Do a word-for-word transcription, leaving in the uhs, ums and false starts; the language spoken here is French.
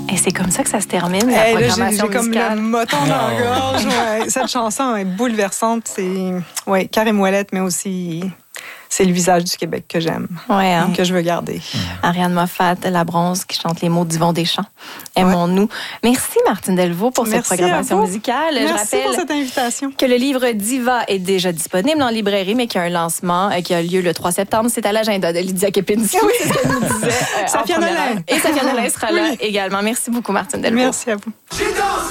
Et c'est comme ça que ça se termine, la Hey, là, programmation j'ai, j'ai comme musicale. le moton dans la gorge. Ouais. Cette chanson est bouleversante. C'est ouais, Karim Ouellet, mais aussi c'est le visage du Québec que j'aime, Ouais, hein? que je veux garder. Ariane Moffat, La Bronze, qui chante les mots d'Yvon Deschamps. Aimons-nous. Merci, Martine Delvaux, pour Merci cette programmation à vous. musicale. Merci Je rappelle pour cette invitation. que le livre Diva est déjà disponible en librairie, mais qu'il y a un lancement euh, qui a lieu le trois septembre. C'est à l'agenda de Lydia Kepinski. Oui. C'est ce qu'elle nous disait. euh, en Safia première Nolin. heure. Et Safia Nolin sera là Oui. également. Merci beaucoup, Martine Delvaux. Merci à vous.